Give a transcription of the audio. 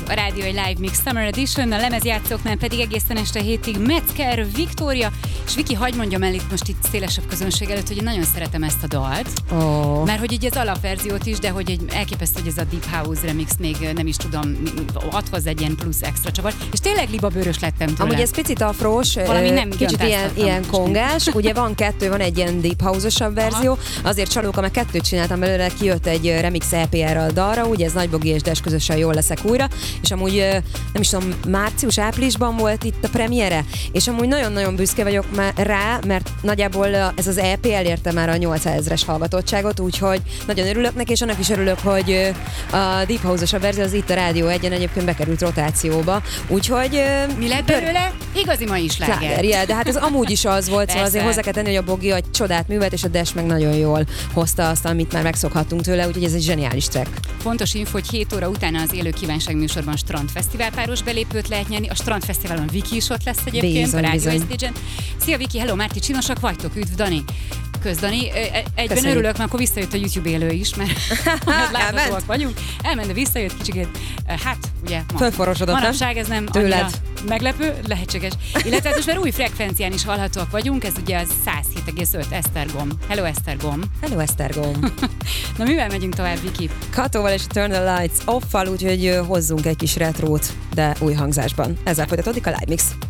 a rádió egy Live Mix Summer Edition, a lemezjátszóknál pedig egészen este hétig Metzger, Viktória, és Viki, hagy mondjam el itt most itt szélesebb közönség előtt, hogy én nagyon szeretem ezt a dalt, mert hogy így az alapverziót is, de hogy egy elképesztő, hogy ez a Deep House remix még nem is tudom, ad hozzá egy ilyen plusz extra csavar, és tényleg libabőrös lettem tőle. Amúgy ez picit afrós, kicsit ilyen kongás, ugye van egy ilyen Deep House-osabb verzió, azért csalóka, meg 2 csináltam belőle, kijött egy remix EP erre a dalra, ugye ez Nagybogi és Des közösen Jól leszek újra, és amúgy nem is tudom, március-áprilisban volt itt a premiere, és amúgy nagyon-nagyon büszke vagyok rá, mert nagyjából ez az EP elérte már a 800 000-es hallgatottságot, úgyhogy nagyon örülök neki, és annak is örülök, hogy a Deep House-osabb verzió az itt a Rádió 1-en egyébként bekerült rotációba, úgyhogy... Mi lett belőle? Igazi mai sláger. Yeah, de hát ez amúgy is az volt, szóval azért hozzá kell tenni, hogy a Bogi egy csodát művelt, és a Des meg nagyon jól hozta azt, amit már megszokhattunk tőle, úgyhogy ez egy zseniális track. Fontos info, hogy 7 óra utána az Élő Kívánság műsorban Strandfesztivál páros belépőt lehet nyerni. A Strandfesztiválon Viki is ott lesz egyébként, a Rádió Stage-en. Szia Viki, hello Márti, csinosak vagytok, üdv Dani. Dani. Egyben köszönjük. Örülök, mert akkor visszajött a YouTube élő is, mert láthatóak vagyunk. Elment, de visszajött kicsikét. Hát, ugye, manapság ez nem annyira meglepő, lehetséges. Illetve most már új frekvencián is hallhatóak vagyunk, ez ugye az 107,5 Esztergom. Hello Esztergom. Hello Esztergom. Na mivel megyünk tovább, Viki? Katóval és Turn the Lights Off-val, úgyhogy hozzunk egy kis retrót, de új hangzásban. Ezzel folytatódik a Live Mix.